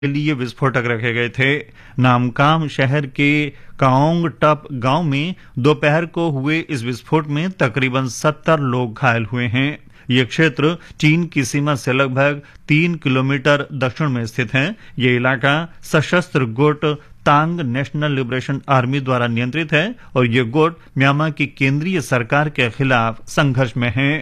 के लिए विस्फोटक रखे गए थे। नामकाम शहर के काओंग टप गांव में दोपहर को हुए इस विस्फोट में तकरीबन 70 लोग घायल हुए हैं। ये क्षेत्र चीन की सीमा से लगभग 3 किलोमीटर दक्षिण में स्थित है। ये इलाका सशस्त्र गुट तांग नेशनल लिबरेशन आर्मी द्वारा नियंत्रित है और ये गुट म्यांमार की केंद्रीय सरकार के खिलाफ संघर्ष में है।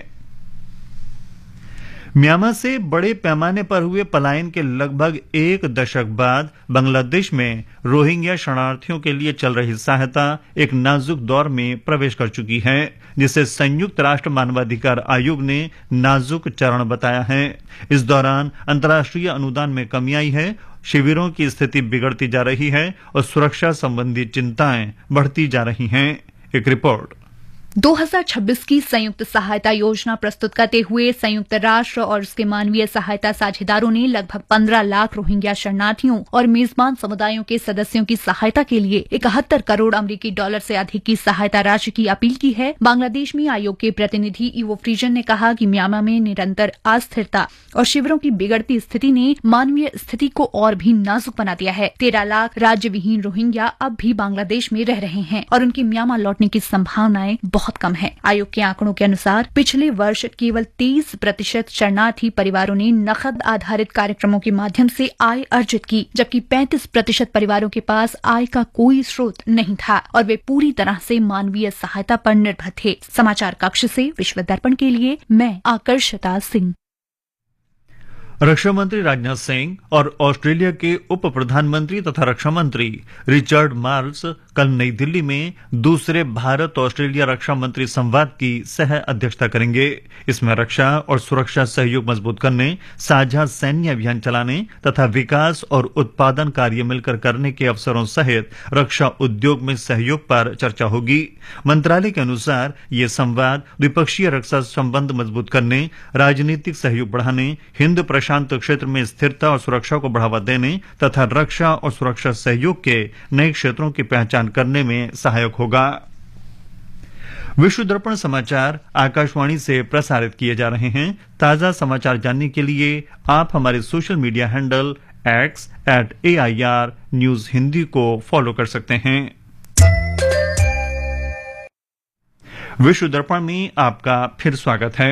म्यांमार से बड़े पैमाने पर हुए पलायन के लगभग एक दशक बाद बांग्लादेश में रोहिंग्या शरणार्थियों के लिए चल रही सहायता एक नाजुक दौर में प्रवेश कर चुकी है, जिसे संयुक्त राष्ट्र मानवाधिकार आयोग ने नाजुक चरण बताया है। इस दौरान अंतर्राष्ट्रीय अनुदान में कमी आई है, शिविरों की स्थिति बिगड़ती जा रही है और सुरक्षा संबंधी चिंताएं बढ़ती जा रही हैं। एक रिपोर्ट। 2026 की संयुक्त सहायता योजना प्रस्तुत करते हुए संयुक्त राष्ट्र और उसके मानवीय सहायता साझेदारों ने लगभग 15 लाख रोहिंग्या शरणार्थियों और मेजबान समुदायों के सदस्यों की सहायता के लिए 71 करोड़ अमेरिकी डॉलर से अधिक की सहायता राशि की अपील की है। बांग्लादेश में आयोग के प्रतिनिधि इवो फ्रीजन ने कहा कि म्यांमार में निरंतर अस्थिरता और शिविरों की बिगड़ती स्थिति ने मानवीय स्थिति को और भी नाजुक बना दिया है। 13 लाख राज्य विहीन रोहिंग्या अब भी बांग्लादेश में रह रहे हैं और उनकी म्यांमार लौटने की संभावनाएं बहुत कम है। आयोग के आंकड़ों के अनुसार पिछले वर्ष केवल 30% शरणार्थी परिवारों ने नकद आधारित कार्यक्रमों के माध्यम से आय अर्जित की, जबकि 35% परिवारों के पास आय का कोई स्रोत नहीं था और वे पूरी तरह से मानवीय सहायता पर निर्भर थे। समाचार कक्ष से विश्व दर्पण के लिए मैं आकर्षिता सिंह। रक्षा मंत्री राजनाथ सिंह और ऑस्ट्रेलिया के उप प्रधानमंत्री तथा रक्षा मंत्री रिचर्ड मार्ल्स कल नई दिल्ली में दूसरे भारत ऑस्ट्रेलिया रक्षा मंत्री संवाद की सह अध्यक्षता करेंगे। इसमें रक्षा और सुरक्षा सहयोग मजबूत करने, साझा सैन्य अभियान चलाने तथा विकास और उत्पादन कार्य मिलकर करने के अवसरों सहित रक्षा उद्योग में सहयोग पर चर्चा होगी। मंत्रालय के अनुसार ये संवाद द्विपक्षीय रक्षा संबंध मजबूत करने, राजनीतिक सहयोग बढ़ाने, हिंद प्रशांत क्षेत्र में स्थिरता और सुरक्षा को बढ़ावा देने तथा रक्षा और सुरक्षा सहयोग के नए क्षेत्रों की पहचान करने में सहायक होगा। विश्व दर्पण समाचार आकाशवाणी से प्रसारित किए जा रहे हैं। ताजा समाचार जानने के लिए आप हमारे social media handle x@AIR news Hindi को फॉलो कर सकते हैं। विश्व दर्पण में आपका फिर स्वागत है।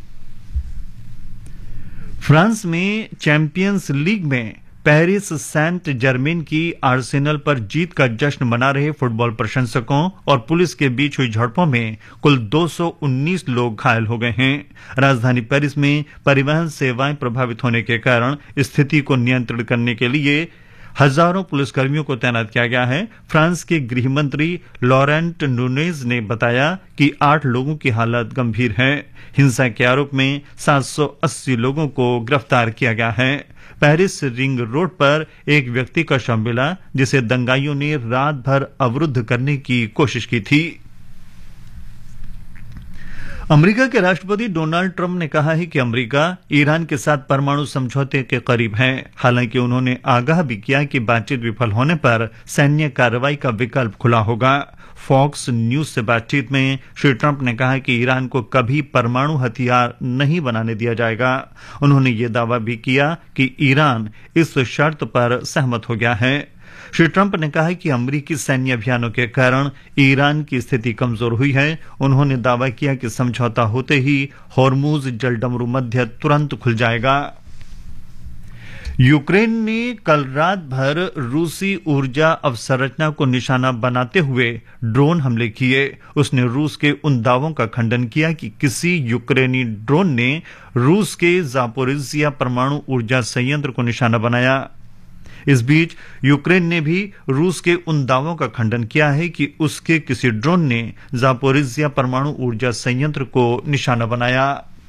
फ्रांस में चैंपियंस लीग में पेरिस सेंट जर्मेन की आर्सेनल पर जीत का जश्न मना रहे फुटबॉल प्रशंसकों और पुलिस के बीच हुई झड़पों में कुल 219 लोग घायल हो गए हैं। राजधानी पेरिस में परिवहन सेवाएं प्रभावित होने के कारण स्थिति को नियंत्रित करने के लिए हजारों पुलिसकर्मियों को तैनात किया गया है। फ्रांस के गृह मंत्री लॉरेंट नूनेज ने बताया कि 8 लोगों की हालत गंभीर है। हिंसा के आरोप में 780 लोगों को गिरफ्तार किया गया है। पेरिस रिंग रोड पर एक व्यक्ति का शव मिला, जिसे दंगाइयों ने रात भर अवरुद्ध करने की कोशिश की थी। अमेरिका के राष्ट्रपति डोनाल्ड ट्रंप ने कहा है कि अमेरिका ईरान के साथ परमाणु समझौते के करीब है। हालांकि उन्होंने आगाह भी किया कि बातचीत विफल होने पर सैन्य कार्रवाई का विकल्प खुला होगा। फॉक्स न्यूज से बातचीत में श्री ट्रंप ने कहा कि ईरान को कभी परमाणु हथियार नहीं बनाने दिया जाएगा। उन्होंने ये दावा भी किया कि ईरान इस शर्त पर सहमत हो गया है। श्री ट्रंप ने कहा कि अमेरिकी सैन्य अभियानों के कारण ईरान की स्थिति कमजोर हुई है। उन्होंने दावा किया कि समझौता होते ही हॉर्मुज जलडमरू मध्य तुरंत खुल जाएगा। यूक्रेन ने कल रात भर रूसी ऊर्जा अवसंरचना को निशाना बनाते हुए ड्रोन हमले किए। उसने रूस के उन दावों का खंडन किया कि किसी यूक्रेनी ड्रोन ने रूस के जापोरिजिया परमाणु ऊर्जा संयंत्र को निशाना बनाया। इस बीच यूक्रेन ने भी रूस के उन दावों का खंडन किया है कि उसके किसी ड्रोन ने जापोरिजिया परमाणु ऊर्जा संयंत्र को निशाना बनाया।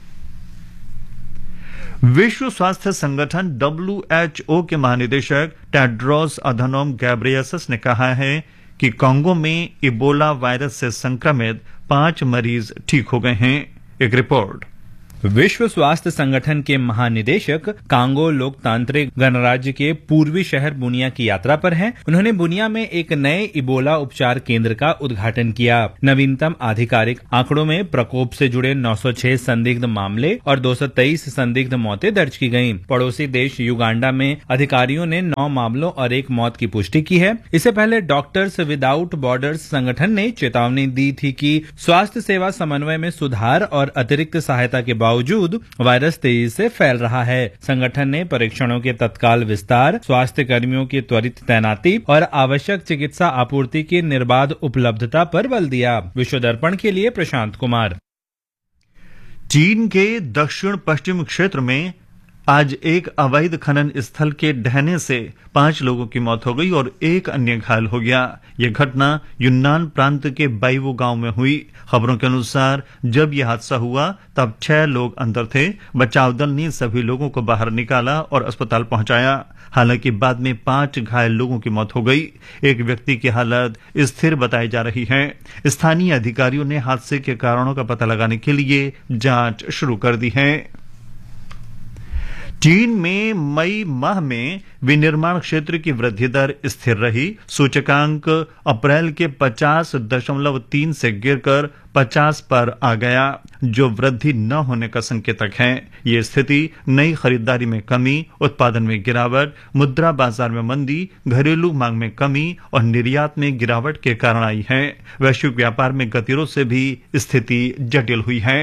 विश्व स्वास्थ्य संगठन WHO के महानिदेशक टेड्रोस अधानोम गैब्रियसस ने कहा है कि कांगो में इबोला वायरस से संक्रमित 5 मरीज ठीक हो गए हैं। एक रिपोर्ट। विश्व स्वास्थ्य संगठन के महानिदेशक कांगो लोकतांत्रिक गणराज्य के पूर्वी शहर बुनिया की यात्रा पर हैं। उन्होंने बुनिया में एक नए इबोला उपचार केंद्र का उद्घाटन किया। नवीनतम आधिकारिक आंकड़ों में प्रकोप से जुड़े 906 संदिग्ध मामले और 223 संदिग्ध मौतें दर्ज की गईं। पड़ोसी देश युगांडा में अधिकारियों ने 9 मामलों और 1 मौत की पुष्टि की है। इससे पहले डॉक्टर्स विदाउट बॉर्डर्स संगठन ने चेतावनी दी थी कि स्वास्थ्य सेवा समन्वय में सुधार और अतिरिक्त सहायता के बावजूद वायरस तेजी से फैल रहा है। संगठन ने परीक्षणों के तत्काल विस्तार, स्वास्थ्य कर्मियों की त्वरित तैनाती और आवश्यक चिकित्सा आपूर्ति की निर्बाध उपलब्धता पर बल दिया। विश्व दर्पण के लिए प्रशांत कुमार। चीन के दक्षिण पश्चिम क्षेत्र में आज एक अवैध खनन स्थल के ढहने से 5 लोगों की मौत हो गई और 1 अन्य घायल हो गया। यह घटना युन्नान प्रांत के बाइवो गांव में हुई। खबरों के अनुसार जब यह हादसा हुआ तब 6 लोग अंदर थे। बचाव दल ने सभी लोगों को बाहर निकाला और अस्पताल पहुंचाया। हालांकि बाद में 5 घायल लोगों की मौत हो गई। एक व्यक्ति की हालत स्थिर बताई जा रही है। स्थानीय अधिकारियों ने हादसे के कारणों का पता लगाने के लिए जांच शुरू कर दी है। चीन में मई माह में विनिर्माण क्षेत्र की वृद्धि दर स्थिर रही। सूचकांक अप्रैल के 50.3 से गिरकर 50 पर आ गया, जो वृद्धि न होने का संकेतक है। ये स्थिति नई खरीदारी में कमी, उत्पादन में गिरावट, मुद्रा बाजार में मंदी, घरेलू मांग में कमी और निर्यात में गिरावट के कारण आई है। वैश्विक व्यापार में गतिरोध से भी स्थिति जटिल हुई है।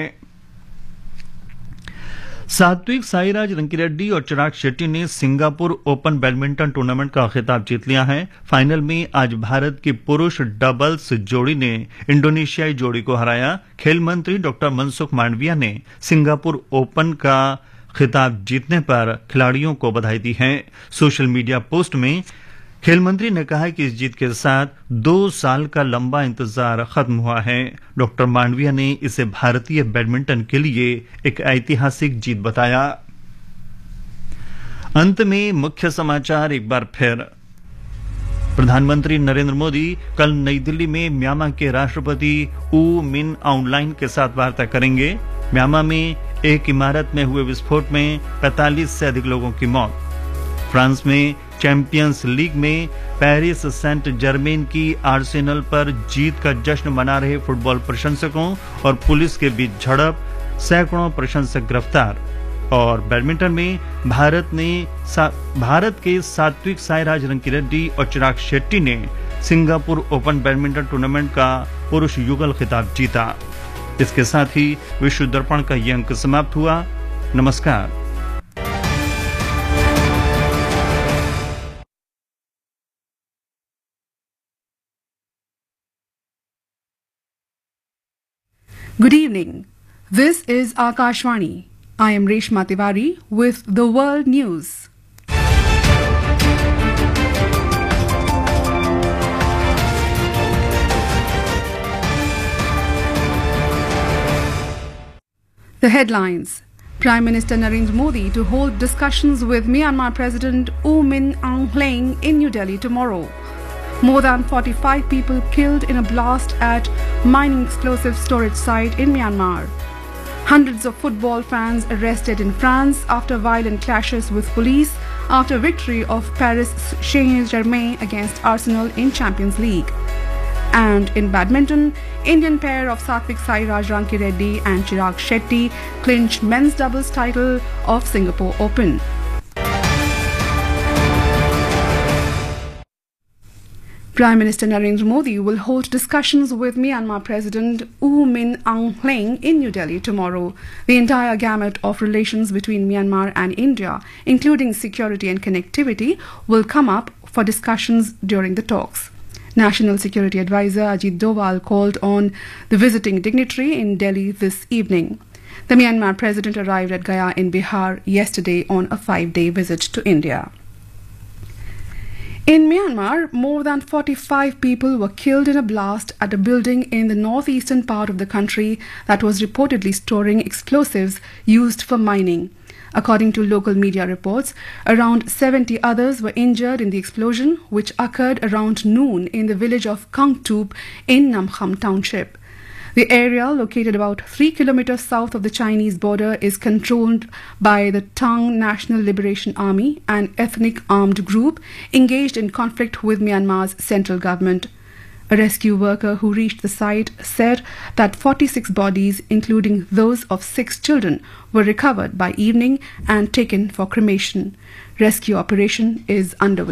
सात्विक साईराज रंकीरेड्डी और चिराग शेट्टी ने सिंगापुर ओपन बैडमिंटन टूर्नामेंट का खिताब जीत लिया है। फाइनल में आज भारत की पुरुष डबल्स जोड़ी ने इंडोनेशियाई जोड़ी को हराया। खेल मंत्री डॉक्टर मनसुख मांडविया ने सिंगापुर ओपन का खिताब जीतने पर खिलाड़ियों को बधाई दी है। सोशल मीडिया पोस्ट में खेल मंत्री ने कहा कि इस जीत के साथ 2 साल का लंबा इंतजार खत्म हुआ है। डॉक्टर मांडविया ने इसे भारतीय बैडमिंटन के लिए एक ऐतिहासिक जीत बताया। अंत में मुख्य समाचार एक बार फिर। प्रधानमंत्री नरेंद्र मोदी कल नई दिल्ली में म्यांमार के राष्ट्रपति ऊ मिन आउंग के साथ वार्ता करेंगे। म्यांमार में एक इमारत में हुए विस्फोट में 45 से अधिक लोगों की मौत। फ्रांस में चैंपियंस लीग में पेरिस सेंट जर्मेन की आर्सेनल पर जीत का जश्न मना रहे फुटबॉल प्रशंसकों और पुलिस के बीच झड़प, सैकड़ों प्रशंसक गिरफ्तार। और बैडमिंटन में भारत के सात्विक साईराज रंकीरेड्डी और चिराग शेट्टी ने सिंगापुर ओपन बैडमिंटन टूर्नामेंट का पुरुष युगल खिताब जीता। इसके साथ ही विश्व दर्पण का यह अंक समाप्त हुआ। नमस्कार। Good evening. This is Akashvani. I am Reshma Tiwari with the World News. The headlines. Prime Minister Narendra Modi to hold discussions with Myanmar President U Min Aung Hlaing in New Delhi tomorrow. More than 45 people killed in a blast at mining explosive storage site in Myanmar. Hundreds of football fans arrested in France after violent clashes with police after victory of Paris Saint-Germain against Arsenal in Champions League. And in badminton, Indian pair of Satvik Sairaj Rankireddy and Chirag Shetty clinched men's doubles title of Singapore Open. Prime Minister Narendra Modi will hold discussions with Myanmar President U Min Aung Hlaing in New Delhi tomorrow. The entire gamut of relations between Myanmar and India, including security and connectivity, will come up for discussions during the talks. National Security Advisor Ajit Doval called on the visiting dignitary in Delhi this evening. The Myanmar president arrived at Gaya in Bihar yesterday on a 5-day visit to India. In Myanmar, more than 45 people were killed in a blast at a building in the northeastern part of the country that was reportedly storing explosives used for mining. According to local media reports, around 70 others were injured in the explosion, which occurred around noon in the village of Kangtup in Namkham Township. The area, located about 3 kilometers south of the Chinese border, is controlled by the Tang National Liberation Army, an ethnic armed group engaged in conflict with Myanmar's central government. A rescue worker who reached the site said that 46 bodies, including those of 6 children, were recovered by evening and taken for cremation. Rescue operation is underway.